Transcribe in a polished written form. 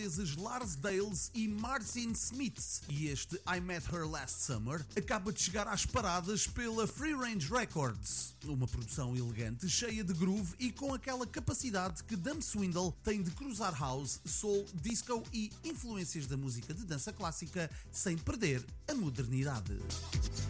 Lars Dales e Martin Smith, e este I Met Her Last Summer acaba de chegar às paradas pela Free Range Records, uma produção elegante, cheia de groove e com aquela capacidade que Dan Swindle tem de cruzar house, soul, disco e influências da música de dança clássica sem perder a modernidade.